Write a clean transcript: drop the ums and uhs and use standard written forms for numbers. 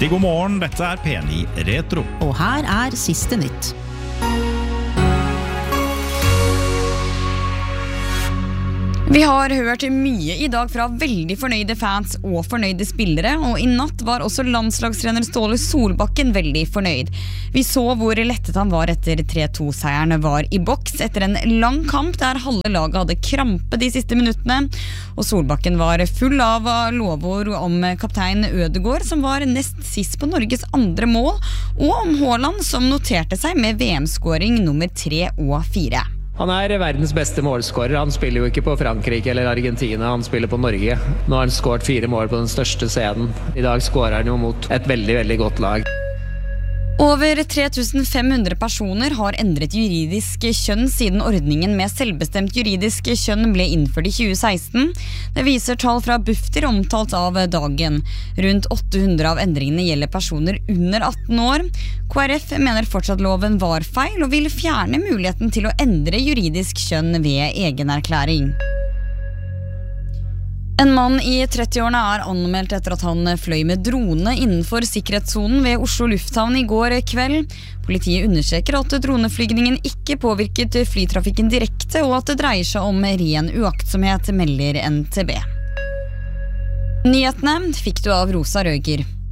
Riktig god morgen, dette P9 Retro. Og her siste nytt. Vi har hørt mye I dag fra veldig fornøyde fans og fornøyde spillere, og I natt var også landslagstrener Ståle Solbakken veldig fornøyd. Vi så hvor lettet han var etter 3-2-seieren var I boks etter en lang kamp der halve laget hadde krampe de siste minuttene, og Solbakken var full av lovord om kaptein Ødegaard som var nest sist på Norges andre mål, og om Haaland som noterte seg med VM-scoring nummer 3 og 4. Han verdens beste målskårer. Han spiller jo ikke på Frankrike eller Argentina, han spiller på Norge. Nå har han skåret 4 mål på den største scenen. I dag skårer han jo mot et veldig, veldig godt lag. Over 3500 personer har endret juridisk kjønn siden ordningen med selvbestemt juridisk kjønn ble innført I 2016. Det viser tall fra Bufdir omtalt av dagen. Rundt 800 av endringene gjelder personer under 18 år. KrF mener fortsatt loven var feil og vil fjerne muligheten til å endre juridisk kjønn ved egenerklæring. En mann I 30-årene anmeldt etter at han fløy med drone innenfor sikkerhetszonen ved Oslo lufthavn I går kveld. Politiet undersøker at droneflygningen ikke påvirket flytrafikken direkte, og at det dreier seg om ren uaktsomhet, melder NTB. Nyhetene fikk du av Rosa Røger.